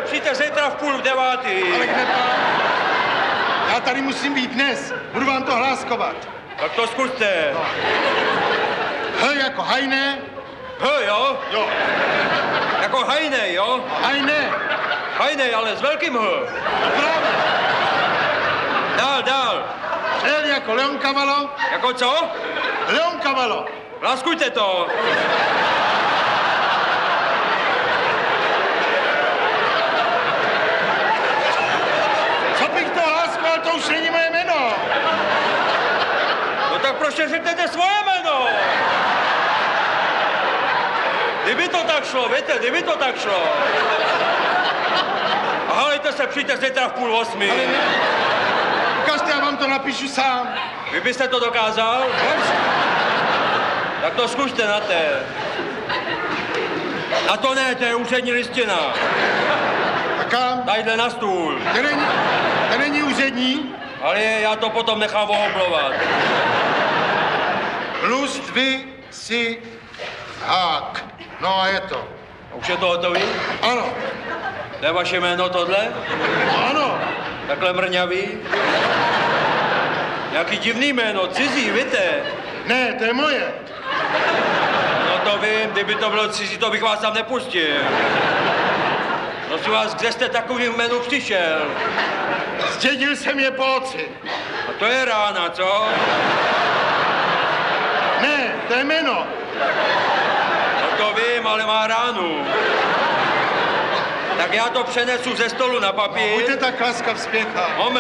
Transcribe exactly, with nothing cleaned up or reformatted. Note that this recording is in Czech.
přijďte zítra v půl v devátý. Ale kde pán? Já tady musím být dnes. Budu vám to hláskovat. Tak to zkuste. No. H jako hajné. H, jo? Jo. Jako hajnej, jo? Hajné. Hajnej, ale s velkým H. No právě. Dál, dál. L jako Leonkavalo. Jako co? Leonkavalo. Láskujte to. Co bych to hláskoval, to už není moje jméno. No tak proč neřeknete svoje jméno? Kdyby to tak šlo, víte, kdyby to tak šlo. A halejte se, přijďte zítra v půl osmi. Ale ne. Ukažte, já vám to napíšu sám. Vy byste to dokázal? Tak to zkuste na té. Na to ne, to je úřední listina. A kam? Tadyhle na stůl. To není, to není úřední. Ale já to potom nechám ohoblovat. Plus dvě si hák. No a je to. Už je to hotový? Ano. To je vaše jméno tohle? No ano. Takhle mrňavý? Nějaký divný jméno, cizí, víte? Ne, to je moje. No to vím, kdyby to bylo cizí, to bych vás tam nepustil. Prosím vás, kde jste takovým jménu přišel? Zdědil jsem je po oci. A to je rána, co? Ne, to je jméno. No to vím, ale má ránu. Tak já to přenesu ze stolu na papír. Buďte tak laskav, spěchá. Moment.